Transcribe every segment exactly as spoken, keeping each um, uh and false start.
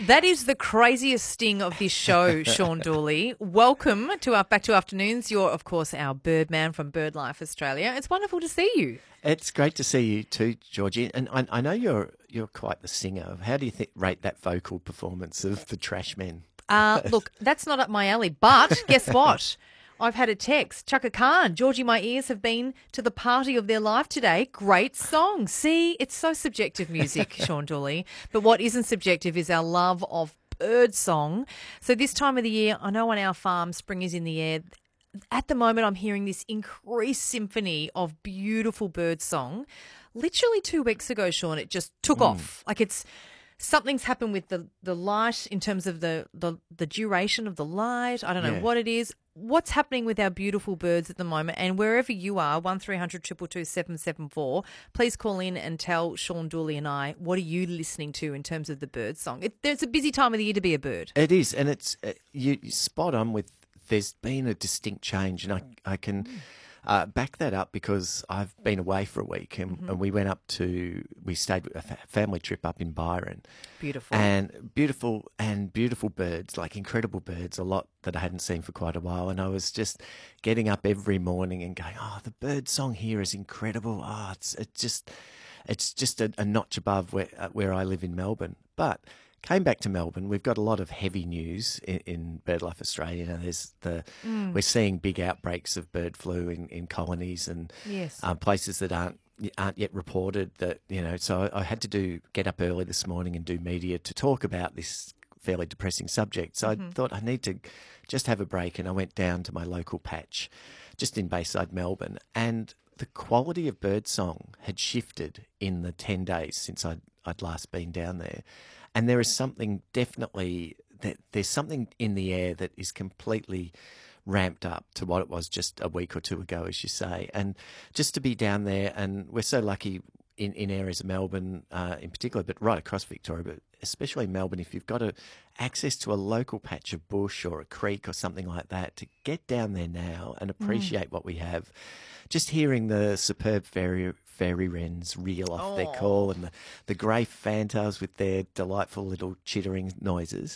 That is the craziest sting of this show, Sean Dooley. Welcome to our Back to Afternoons. You're, of course, our Birdman from BirdLife Australia. It's wonderful to see you. It's great to see you too, Georgie. And I, I know you're you're quite the singer. How do you think, rate that vocal performance of the Trash Men? Uh, look, that's not up my alley. But guess what? I've had a text. Chaka Khan, Georgie, my ears have been to the party of their life today. Great song. See, it's so subjective music, Sean Dooley. But what isn't subjective is our love of bird song. So this time of the year, I know on our farm, spring is in the air. At the moment, I'm hearing this increased symphony of beautiful bird song. Literally two weeks ago, Sean, it just took mm. off. Like it's... Something's happened with the, the light in terms of the, the, the duration of the light. I don't know yeah. what it is. What's happening with our beautiful birds at the moment? And wherever you are, one three hundred two two two seven seven four, please call in and tell Sean Dooley and I, what are you listening to in terms of the bird song? It, it's a busy time of the year to be a bird. It is, and it's uh, you, you're spot on with there's been a distinct change, and I, I can... Mm. Uh, back that up because I've been away for a week and, mm-hmm. and we went up to, we stayed with a fa- family trip up in Byron. Beautiful. And beautiful and beautiful birds, like incredible birds, a lot that I hadn't seen for quite a while. And I was just getting up every morning and going, oh, the bird song here is incredible. Oh, it's, it's just, it's just a, a notch above where, uh, where I live in Melbourne. But came back to Melbourne. We've got a lot of heavy news in, in BirdLife Australia. You know, there's the mm. we're seeing big outbreaks of bird flu in, in colonies and yes. um, places that aren't aren't yet reported. That you know, so I, I had to do get up early this morning and do media to talk about this fairly depressing subject. So mm-hmm. I thought I need to just have a break, and I went down to my local patch, just in Bayside, Melbourne, and the quality of bird song had shifted in the ten days since I'd, I'd last been down there. And there is something definitely, that there's something in the air that is completely ramped up to what it was just a week or two ago, as you say. And just to be down there, and we're so lucky in, in areas of Melbourne uh, in particular, but right across Victoria, but especially Melbourne, if you've got a, access to a local patch of bush or a creek or something like that, to get down there now and appreciate mm. what we have. Just hearing the superb fairy, fairy wrens reel off oh. their call and the, the grey fantails with their delightful little chittering noises,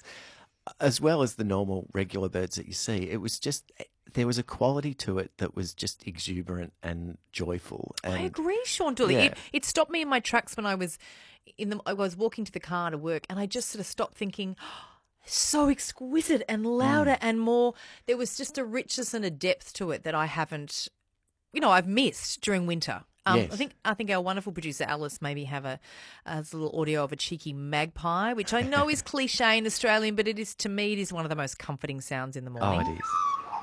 as well as the normal regular birds that you see. It was just, there was a quality to it that was just exuberant and joyful. And, I agree, Sean Dooley. Yeah. It, it stopped me in my tracks when I was in the, I was walking to the car to work, and I just sort of stopped thinking, oh, so exquisite and louder mm. and more. There was just a richness and a depth to it that I haven't, you know, I've missed during winter. Um, yes. I think I think our wonderful producer Alice maybe have a, a little audio of a cheeky magpie, which I know is cliche and Australian, but it is, to me, it is one of the most comforting sounds in the morning. Oh, it is.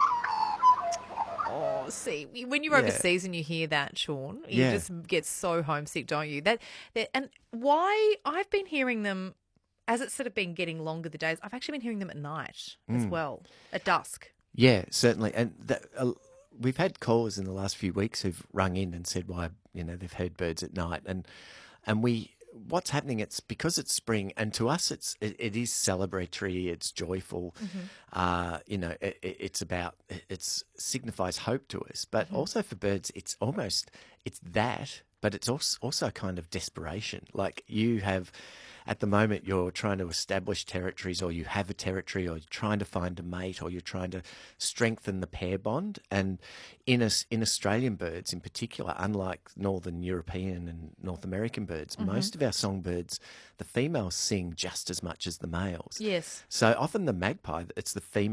Oh, see, when you're Yeah. overseas and you hear that, Sean, you Yeah. just get so homesick, don't you? That, that and why I've been hearing them as it's sort of been getting longer the days. I've actually been hearing them at night as Mm. well, at dusk. Yeah, certainly. And that, uh, we've had callers in the last few weeks who've rung in and said why, you know, they've heard birds at night. And and we, what's happening, it's because it's spring, and to us it's it, it is celebratory, it's joyful. Mm-hmm. Uh, you know, it, it's about, it signifies hope to us. But mm-hmm. also for birds, it's almost, it's that, but it's also, also a kind of desperation. Like you have... At the moment, you're trying to establish territories, or you have a territory, or you're trying to find a mate, or you're trying to strengthen the pair bond. And in us, in Australian birds in particular, unlike Northern European and North American birds, mm-hmm. most of our songbirds, the females sing just as much as the males. Yes. So often the magpie, it's the female